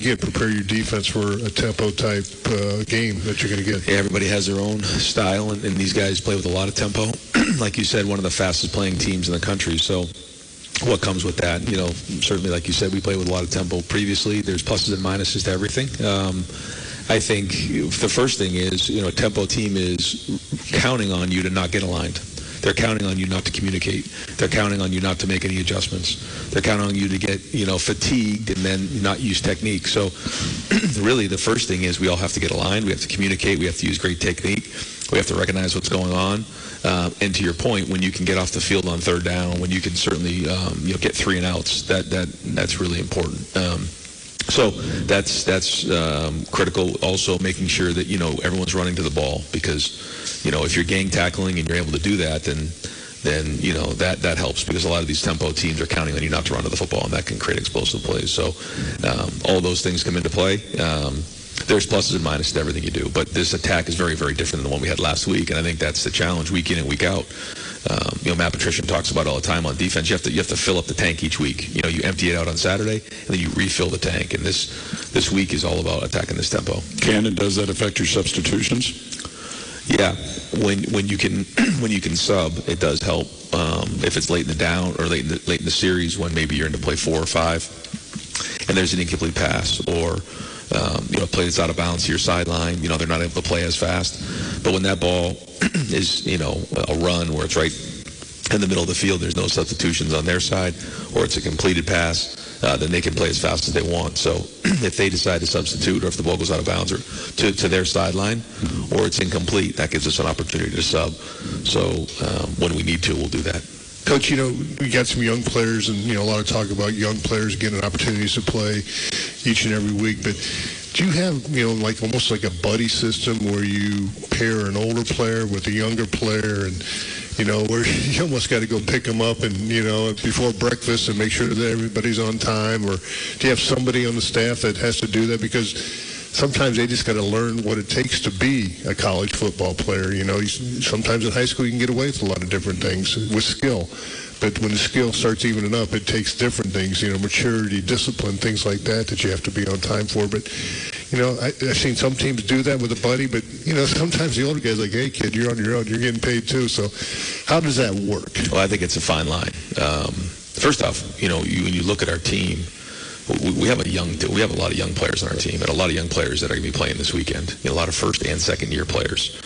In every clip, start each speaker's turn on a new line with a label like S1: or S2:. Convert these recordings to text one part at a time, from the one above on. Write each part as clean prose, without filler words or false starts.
S1: again, prepare your defense for a tempo-type game that you're going to get.
S2: Yeah, everybody has their own style, and these guys play with a lot of tempo. Like you said, one of the fastest-playing teams in the country, so what comes with that? Certainly, like you said, we played with a lot of tempo previously. There's pluses and minuses to everything. I think the first thing is, a tempo team is counting on you to not get aligned. They're counting on you not to communicate. They're counting on you not to make any adjustments. They're counting on you to get, fatigued and then not use technique. So really the first thing is we all have to get aligned. We have to communicate. We have to use great technique. We have to recognize what's going on. And to your point, when you can get off the field on third down, when you can certainly, get 3 and outs, that's really important. So that's critical. Also making sure that, everyone's running to the ball because, if you're gang tackling and you're able to do that, then that helps because a lot of these tempo teams are counting on you not to run to the football, and that can create explosive plays. So all those things come into play. There's pluses and minuses to everything you do, but this attack is very, very different than the one we had last week, and I think that's the challenge week in and week out. Matt Patricia talks about all the time on defense. You have to fill up the tank each week. You empty it out on Saturday, and then you refill the tank. And this week is all about attacking this tempo.
S3: Cannon, does that affect your substitutions?
S2: Yeah, when you can sub, it does help. If it's late in the down or late in the series when maybe you're in to play 4 or 5, and there's an incomplete pass or a play that's out of bounds to your sideline, they're not able to play as fast. But when that ball is, a run where it's right in the middle of the field, there's no substitutions on their side, or it's a completed pass, then they can play as fast as they want. So if they decide to substitute, or if the ball goes out of bounds or to their sideline, or it's incomplete, that gives us an opportunity to sub. So when we need to, we'll do that.
S1: Coach, we got some young players, and, a lot of talk about young players getting opportunities to play each and every week. But do you have, like almost like a buddy system where you pair an older player with a younger player and, where you almost got to go pick them up and, before breakfast and make sure that everybody's on time? Or do you have somebody on the staff that has to do that? Because sometimes they just got to learn what it takes to be a college football player. Sometimes in high school you can get away with a lot of different things with skill. But when the skill starts evening up, it takes different things, maturity, discipline, things like that you have to be on time for. But, I've seen some teams do that with a buddy, but, sometimes the older guy's like, hey, kid, you're on your own. You're getting paid too. So how does that work?
S2: Well, I think it's a fine line. First off, when you look at our team, we have a lot of young players on our team, and a lot of young players that are going to be playing this weekend. A lot of first and second year players,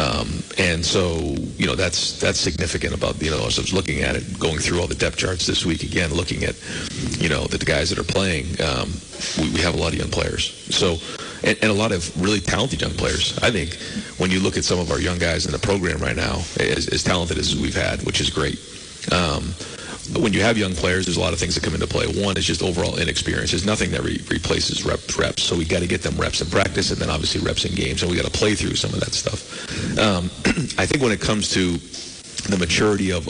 S2: and so that's significant. About as I was looking at it, going through all the depth charts this week again, looking at the guys that are playing. We have a lot of young players, so and a lot of really talented young players. I think when you look at some of our young guys in the program right now, as talented as we've had, which is great. When you have young players, there's a lot of things that come into play. One is just overall inexperience. There's nothing that replaces reps. So we got to get them reps in practice, and then obviously reps in games, and we got to play through some of that stuff. I think when it comes to the maturity of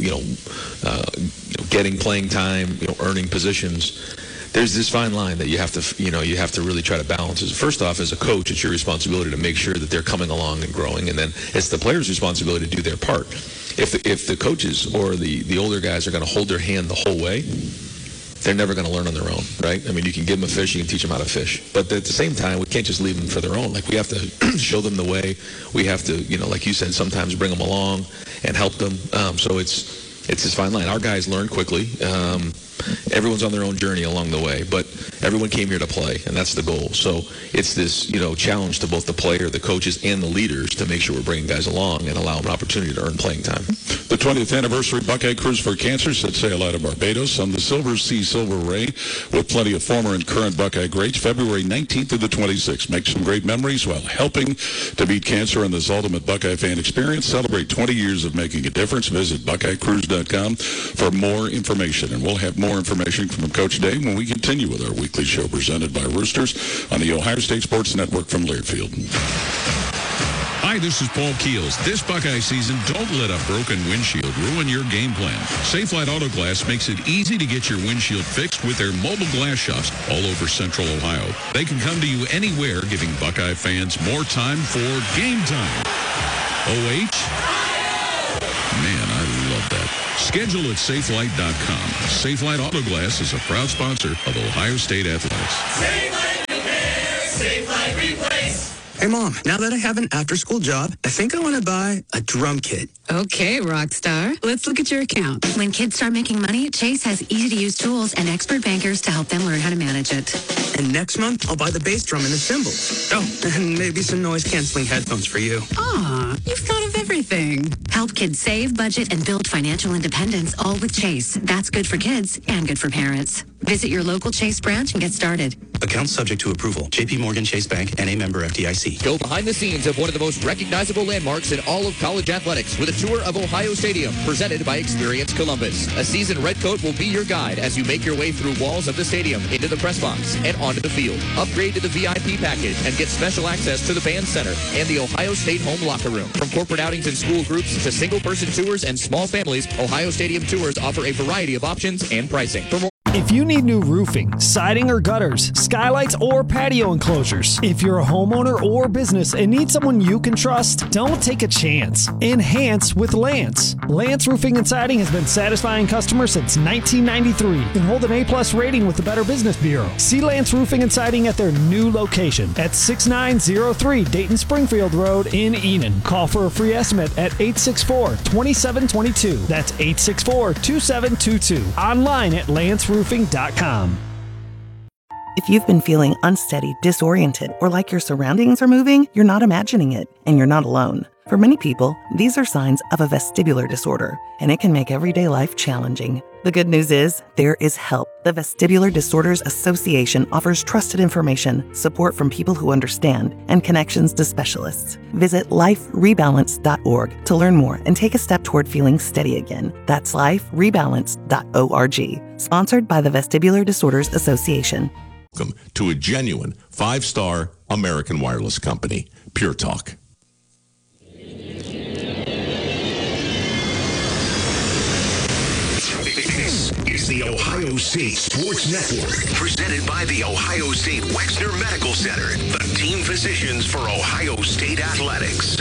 S2: getting playing time, earning positions, there's this fine line that you have to really try to balance. First off, as a coach, it's your responsibility to make sure that they're coming along and growing, and then it's the player's responsibility to do their part. If the coaches or the older guys are going to hold their hand the whole way, they're never going to learn on their own, right? I mean, you can give them a fish, you can teach them how to fish. But at the same time, we can't just leave them for their own. Like, we have to show them the way. We have to, like you said, sometimes bring them along and help them. So it's this fine line. Our guys learn quickly. Everyone's on their own journey along the way, but everyone came here to play, and that's the goal. So it's this, challenge to both the player, the coaches, and the leaders to make sure we're bringing guys along and allow them an opportunity to earn playing time.
S3: The 20th anniversary Buckeye Cruise for Cancer set sail out of Barbados on the Silver Sea Silver Ray with plenty of former and current Buckeye greats, February 19th to the 26th. Make some great memories while helping to beat cancer in this ultimate Buckeye fan experience. Celebrate 20 years of making a difference. Visit BuckeyeCruise.com for more information. And we'll have more information from Coach Day when we continue with our weekly show presented by Roosters on the Ohio State Sports Network from Learfield.
S4: Hi, this is Paul Keels. This Buckeye season, don't let a broken windshield ruin your game plan. Safelite Auto Glass makes it easy to get your windshield fixed with their mobile glass shops all over Central Ohio. They can come to you anywhere, giving Buckeye fans more time for game time. OH? Man, I love that. Schedule at Safelite.com. Safelite Auto Glass is a proud sponsor of Ohio State Athletics.
S5: Hey, Mom, now that I have an after-school job, I think I want to buy a drum kit.
S6: Okay, Rockstar. Let's look at your account.
S7: When kids start making money, Chase has easy-to-use tools and expert bankers to help them learn how to manage it.
S5: And next month, I'll buy the bass drum and the cymbals. Oh, and maybe some noise-canceling headphones for you.
S6: Aw, you've thought of everything.
S7: Help kids save, budget, and build financial independence, all with Chase. That's good for kids and good for parents. Visit your local Chase branch and get started.
S5: Account subject to approval. JP Morgan Chase Bank, N.A. member FDIC.
S8: Go behind the scenes of one of the most recognizable landmarks in all of college athletics with a tour of Ohio Stadium presented by Experience Columbus. A seasoned redcoat will be your guide as you make your way through walls of the stadium, into the press box, and onto the field. Upgrade to the VIP package and get special access to the band center and the Ohio State home locker room. From corporate outings and school groups to single-person tours and small families, Ohio Stadium tours offer a variety of options and pricing. For more
S9: If you need new roofing, siding or gutters, skylights or patio enclosures, if you're a homeowner or business and need someone you can trust, don't take a chance. Enhance with Lance. Lance Roofing and Siding has been satisfying customers since 1993 and hold an A+ rating with the Better Business Bureau. See Lance Roofing and Siding at their new location at 6903 Dayton Springfield Road in Enon. Call for a free estimate at 864-2722. That's 864-2722. Online at lanceroofing.com.
S10: If you've been feeling unsteady, disoriented, or like your surroundings are moving, you're not imagining it, and you're not alone. For many people, these are signs of a vestibular disorder, and it can make everyday life challenging. The good news is, there is help. The Vestibular Disorders Association offers trusted information, support from people who understand, and connections to specialists. Visit liferebalance.org to learn more and take a step toward feeling steady again. That's liferebalance.org. Sponsored by the Vestibular Disorders Association.
S11: Welcome to a genuine 5-star American wireless company, Pure Talk.
S12: This is the Ohio State Sports Network, presented by the Ohio State Wexner Medical Center, the team physicians for Ohio State Athletics.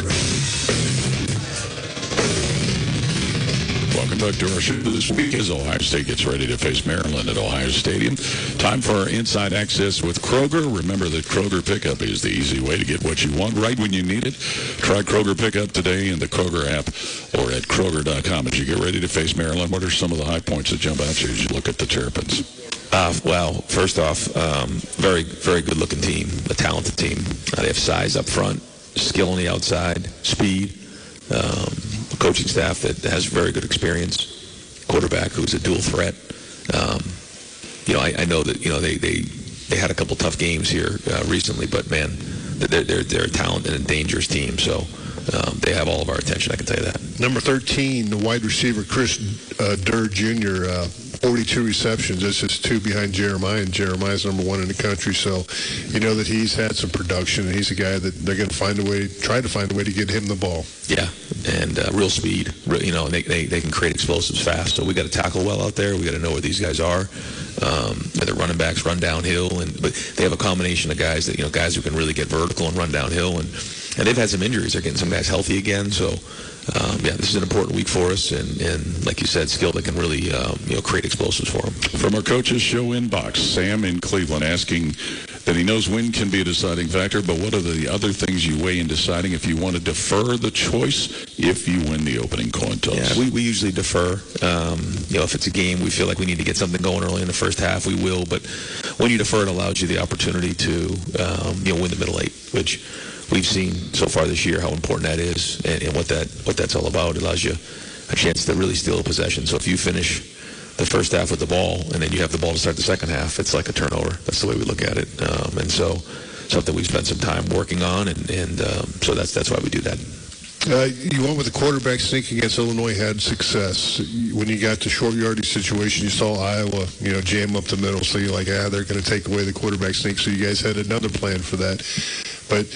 S3: Welcome back to our show this week as Ohio State gets ready to face Maryland at Ohio Stadium. Time for our Inside Access with Kroger. Remember that Kroger Pickup is the easy way to get what you want right when you need it. Try Kroger Pickup today in the Kroger app or at Kroger.com. As you get ready to face Maryland, what are some of the high points that jump out at you as you look at the Terrapins?
S2: Well, first off, very, very good-looking team, a talented team. They have size up front, skill on the outside, speed. A coaching staff that has very good experience, quarterback who's a dual threat. I know that they had a couple tough games here recently, but man, they're a talented and a dangerous team. So they have all of our attention. I can tell you that.
S1: Number 13, the wide receiver Chris Durr Jr. 42 receptions. That's just 2 behind Jeremiah, and Jeremiah's number 1 in the country. So you know that he's had some production, and he's a guy that they're going to try to find a way to get him the ball.
S2: Yeah, and real speed. And they can create explosives fast. So we got to tackle well out there. We got to know where these guys are. The running backs run downhill, but they have a combination of guys that guys who can really get vertical and run downhill, and they've had some injuries. They're getting some guys healthy again. So this is an important week for us, and like you said, skill that can really create explosives for them.
S3: From our coaches show inbox, Sam in Cleveland asking that he knows win can be a deciding factor, but what are the other things you weigh in deciding if you want to defer the choice if you win the opening coin toss?
S2: Yeah, we usually defer. If it's a game we feel like we need to get something going early in the first half, we will. But when you defer, it allows you the opportunity to win the middle 8, which we've seen so far this year how important that is and what that's all about. It allows you a chance to really steal a possession. So if you finish the first half with the ball and then you have the ball to start the second half, it's like a turnover. That's the way we look at it. And so something we've spent some time working on, and so that's why we do that.
S1: You went with the quarterback sneak against Illinois, had success. When you got to short yardage situation, you saw Iowa, jam up the middle. So you're like, they're going to take away the quarterback sneak. So you guys had another plan for that. But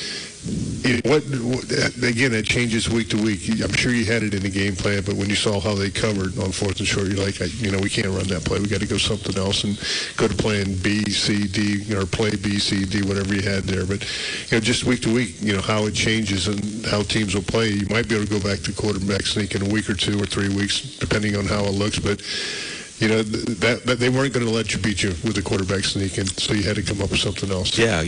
S1: again, it changes week to week. I'm sure you had it in the game plan, but when you saw how they covered on 4th and short, you're like, we can't run that play. We got to go something else and go to playing B, C, D, or play B, C, D, whatever you had there. But just week to week, how it changes and how teams will play. You might be able to go back to quarterback sneak in a week or 2 or 3 weeks, depending on how it looks. But that they weren't going to let you beat you with the quarterback sneak, and so you had to come up with something else.
S2: Yeah.